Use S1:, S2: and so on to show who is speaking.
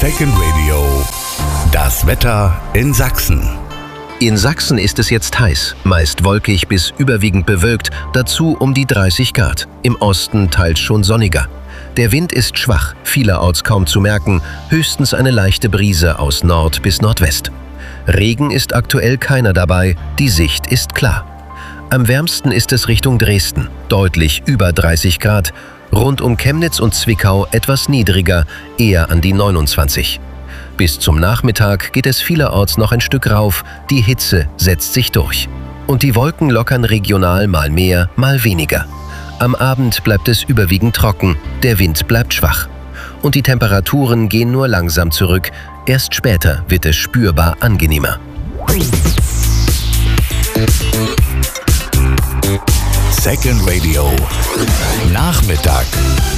S1: Second Radio, das Wetter in Sachsen.
S2: In Sachsen ist es jetzt heiß, meist wolkig bis überwiegend bewölkt, dazu um die 30 Grad. Im Osten teils schon sonniger. Der Wind ist schwach, vielerorts kaum zu merken, höchstens eine leichte Brise aus Nord bis Nordwest. Regen ist aktuell keiner dabei, die Sicht ist klar. Am wärmsten ist es Richtung Dresden, deutlich über 30 Grad, rund um Chemnitz und Zwickau etwas niedriger, eher an die 29. Bis zum Nachmittag geht es vielerorts noch ein Stück rauf, die Hitze setzt sich durch. Und die Wolken lockern regional mal mehr, mal weniger. Am Abend bleibt es überwiegend trocken, der Wind bleibt schwach. Und die Temperaturen gehen nur langsam zurück, erst später wird es spürbar angenehmer.
S1: Second Radio, Nachmittag.